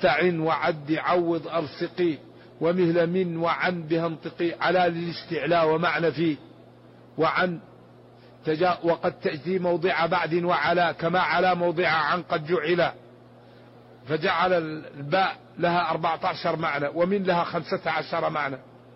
استعن وعد عوض ألصقي ومثل من وعن بها انطقي، على للاستعلاء ومعنى فيه، وعن وقد تأتي موضع بعد وعلى، كما على موضع عن قد جعل، فجعل الباء لها 14 معنى ومن لها 15 معنى.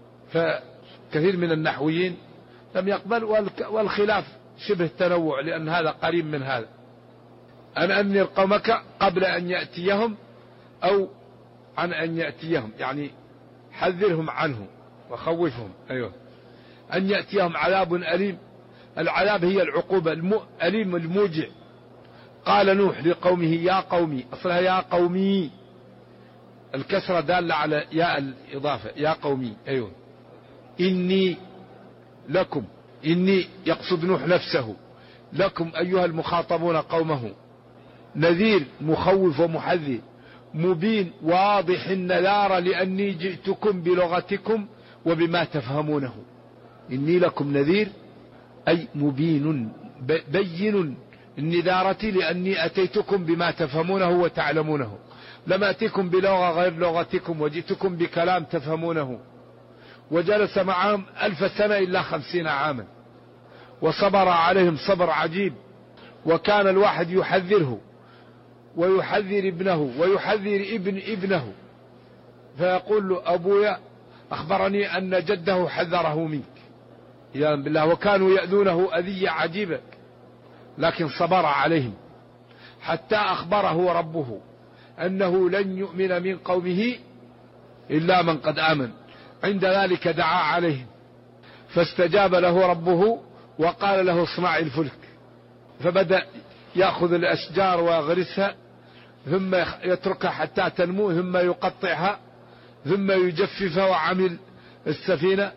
فكثير من النحويين لم يقبل، والخلاف شبه تنوع، لأن هذا قريب من هذا. أن أنذر قومك قبل أن يأتيهم، أو عن أن يأتيهم، يعني حذرهم عنه وخوفهم. أيوه، أن يأتيهم عذاب أليم. العذاب هي العقوبة، الأليم الموجع. قال نوح لقومه يا قومي، أصلها يا قومي، الكسرة دالة على ياء الإضافة، يا قومي. أيوه، إني لكم، إني يقصد نوح نفسه، لكم أيها المخاطبون قومه، نذير مخوف ومحذر، مبين واضح النذار، لأني جئتكم بلغتكم وبما تفهمونه. إني لكم نذير أي مبين بين النذارة، لأني أتيتكم بما تفهمونه وتعلمونه، لم أتيكم بلغة غير لغتكم، وجئتكم بكلام تفهمونه. وجلس معهم 1000 سنة إلا 50 عاما، وصبر عليهم صبر عجيب. وكان الواحد يحذره ويحذر ابنه ويحذر ابن ابنه، فيقول له أبويا أخبرني أن جده حذره منك، يا بالله. وكانوا يأذونه أذية عجيبة، لكن صبر عليهم حتى أخبره ربه أنه لن يؤمن من قومه إلا من قد آمن. عند ذلك دعا عليهم فاستجاب له ربه وقال له اصنع الفلك، فبدأ يأخذ الأشجار ويغرسها، ثم يتركها حتى تنمو، ثم يقطعها، ثم يجففها، وعمل السفينة،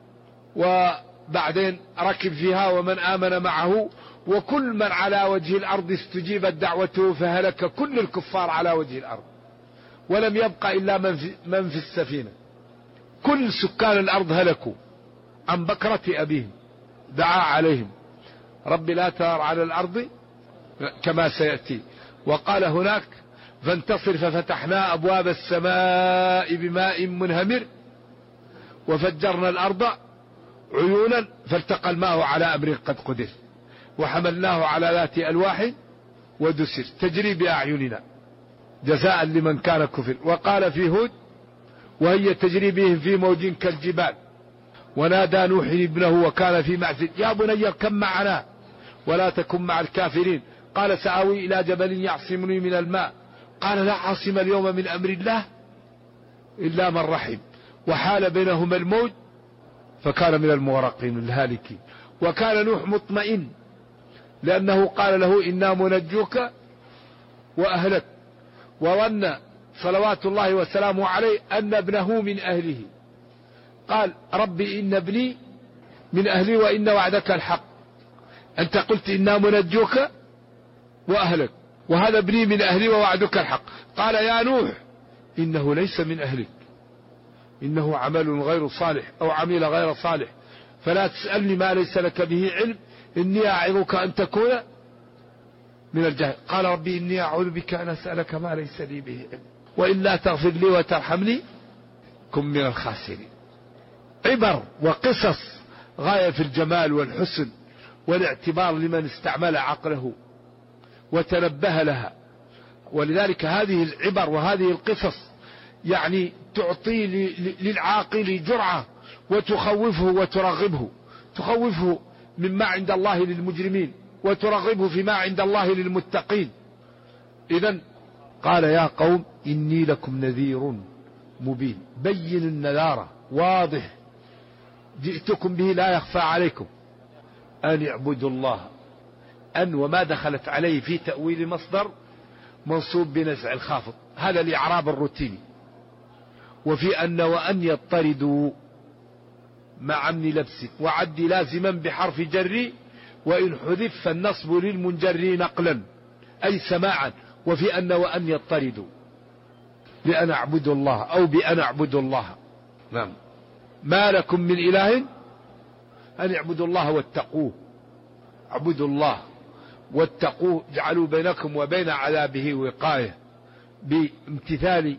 وبعدين ركب فيها ومن آمن معه، وكل من على وجه الأرض استجيبت دعوته، فهلك كل الكفار على وجه الأرض، ولم يبقى إلا من في السفينة. كل سكان الأرض هلكوا عن بكرة أبيهم. دعا عليهم رب لا تذر على الأرض كما سيأتي. وقال هناك فانتصر ففتحنا أبواب السماء بماء منهمر وفجرنا الأرض عيونا فالتقى الماء على أمر قد قدر وحملناه على ذات ألواح ودسر تجري بأعيننا جزاء لمن كان كفر. وقال في هود وهي تجري بهم في موج كالجبال ونادى نوح ابنه وكان في معزل يا بني اركب معنا ولا تكن مع الكافرين. قال سآوي إلى جبل يعصمني من الماء قال لا عاصم اليوم من أمر الله إلا من رحم وحال بينهما الموج فكان من المغرقين الهالكين. وكان نوح مطمئن لأنه قال له إنا منجوك وأهلك وظن صلوات الله وسلامه عليه أن ابنه من أهله. قال ربي إن ابني من أهلي وإن وعدك الحق أنت قلت إنا منجوك وأهلك وهذا ابني من أهلي ووعدك الحق. قال يا نوح إنه ليس من أهلك إنه عمل غير صالح أو عمل غير صالح فلا تسألني ما ليس لك به علم إني أعظك أن تكون من الجاهل. قال ربي إني أعوذ بك أن أسألك ما ليس لي به علم وإلا تغفر لي وترحمني كن من الخاسرين. عبر وقصص غاية في الجمال والحسن والاعتبار لمن استعمل عقله وتنبه لها. ولذلك هذه العبر وهذه القصص يعني تعطي للعاقل جرعة وتخوفه وترغبه. تخوفه مما عند الله للمجرمين وترغبه فيما عند الله للمتقين. إذن قال يا قوم إني لكم نذير مبين بين النذارة واضح جئتكم به لا يخفى عليكم أن اعبدوا الله. أن وما دخلت عليه في تأويل مصدر منصوب بنزع الخافض هذا الإعراب الروتيني. وفي أن وأن يضطردوا مع امن لبس وعد لازما بحرف جر وإن حذف فالنصب للمنجر نقلا أي سماعا. وفي أن وأن يضطردوا بأن اعبدوا الله أو بأن اعبدوا الله. نعم ما لكم من إله أن اعبدوا الله واتقوه. اعبدوا الله واتقوه اجعلوا بينكم وبين عذابه وقاية بامتثال